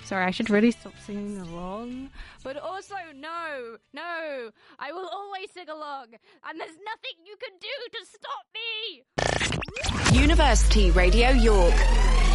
Sorry, I should really stop singing along. But also, no, I will always sing along, and there's nothing you can do to stop me! University Radio York.